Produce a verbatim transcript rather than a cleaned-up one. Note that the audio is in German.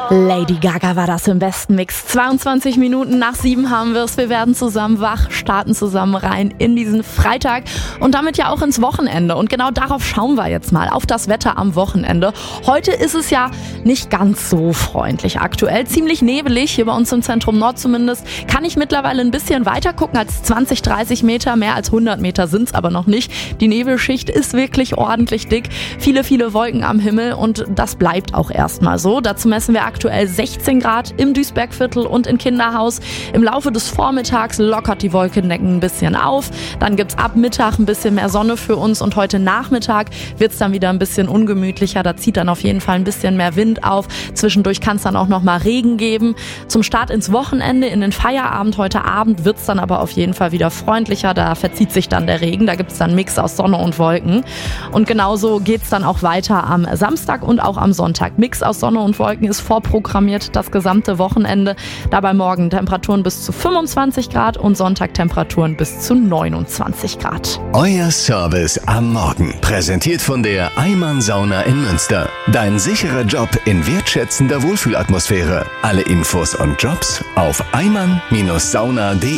Lady Gaga war das im besten Mix. zweiundzwanzig Minuten nach sieben haben wir es. Wir werden zusammen wach, starten zusammen rein in diesen Freitag und damit ja auch ins Wochenende. Und genau darauf schauen wir jetzt mal, auf das Wetter am Wochenende. Heute ist es ja nicht ganz so freundlich aktuell. Ziemlich nebelig, hier bei uns im Zentrum Nord zumindest. Kann ich mittlerweile ein bisschen weiter gucken als zwanzig, dreißig Meter. Mehr als hundert Meter sind es aber noch nicht. Die Nebelschicht ist wirklich ordentlich dick. Viele, viele Wolken am Himmel und das bleibt auch erstmal so. Dazu messen wir aktuell sechzehn Grad im Duisbergviertel und in Kinderhaus. Im Laufe des Vormittags lockert die Wolkendecken ein bisschen auf. Dann gibt's ab Mittag ein bisschen mehr Sonne für uns und heute Nachmittag wird's dann wieder ein bisschen ungemütlicher. Da zieht dann auf jeden Fall ein bisschen mehr Wind auf. Zwischendurch kann es dann auch noch mal Regen geben. Zum Start ins Wochenende, in den Feierabend heute Abend wird's dann aber auf jeden Fall wieder freundlicher. Da verzieht sich dann der Regen. Da gibt's dann einen Mix aus Sonne und Wolken. Und genauso geht's dann auch weiter am Samstag und auch am Sonntag. Mix aus Sonne und Wolken ist vorprogrammiert das gesamte Wochenende. Dabei morgen Temperaturen bis zu fünfundzwanzig Grad und Sonntag Temperaturen bis zu neunundzwanzig Grad. Euer Service am Morgen. Präsentiert von der Eimann Sauna in Münster. Dein sicherer Job in wertschätzender Wohlfühlatmosphäre. Alle Infos und Jobs auf eimann Sauna punkt de.